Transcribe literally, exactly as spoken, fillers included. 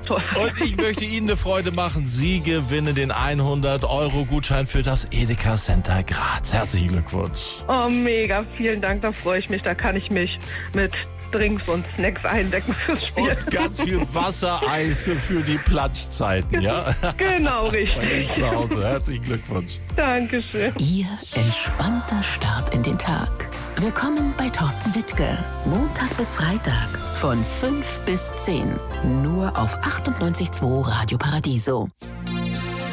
toll. Und ich möchte Ihnen eine Freude machen. Sie gewinnen den hundert Euro Gutschein für das Edeka Center Graz. Herzlichen Glückwunsch. Oh, mega. Vielen Dank. Da freue ich mich. Da kann ich mich mit Drinks und Snacks eindecken fürs Spiel. Und ganz viel Wassereis für die Platschzeiten, ja? Genau, Bei richtig. Ihnen zu Hause. Herzlichen Glückwunsch. Dankeschön. Ihr entspannter Start in den Tag. Willkommen bei Thorsten Wittke. Montag bis Freitag von fünf bis zehn. Nur auf achtundneunzig Komma zwei Radio Paradiso.